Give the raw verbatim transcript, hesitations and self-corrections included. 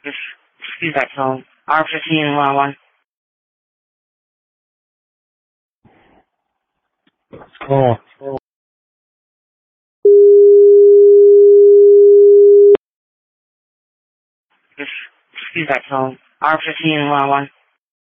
Just excuse that phone. R fifteen one one. Oh. Just excuse that phone. R fifteen one one.